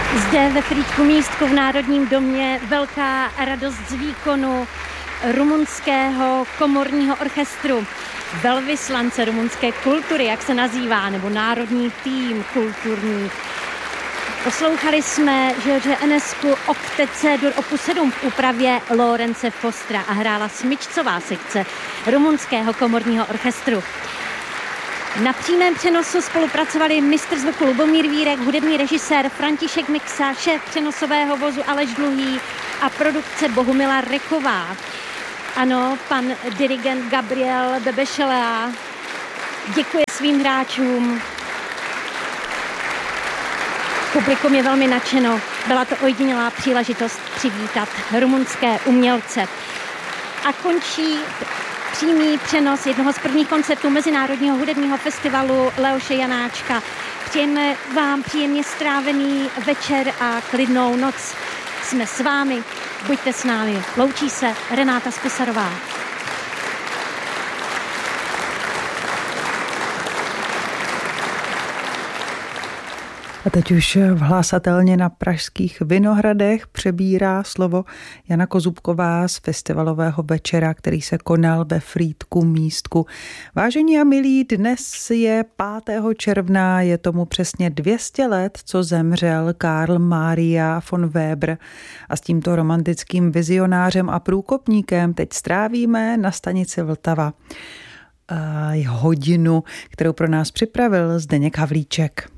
Zde ve Frýdku Místku v Národním domě velká radost z výkonu rumunského komorního orchestru, velvyslance rumunské kultury, jak se nazývá, nebo národní tým kulturní. Poslouchali jsme George Enescu Octet C-dur opus 7 v úpravě Lorence Fostra a hrála smyčcová sekce rumunského komorního orchestru. Na přímém přenosu spolupracovali mistr zvuku Lubomír Vírek, hudební režisér František Miksa, šéf přenosového vozu Aleš Dluhý a produkce Bohumila Reková. Ano, pan dirigent Gabriel Bebešelea děkuje svým hráčům. Publikum je velmi nadšeno. Byla to ojedinělá příležitost přivítat rumunské umělce. A končí přímý přenos jednoho z prvních koncertů Mezinárodního hudebního festivalu Leoše Janáčka. Přejeme vám příjemně strávený večer a klidnou noc. Jsme s vámi, buďte s námi. Loučí se Renáta Spisarová. A teď už hlasatelně na pražských Vinohradech přebírá slovo Jana Kozubková z festivalového večera, který se konal ve Frýdku Místku. Vážení a milí, dnes je 5. června, je tomu přesně 200 let, co zemřel Karl Maria von Weber. A s tímto romantickým vizionářem a průkopníkem teď strávíme na stanici Vltava hodinu, kterou pro nás připravil Zdeněk Havlíček.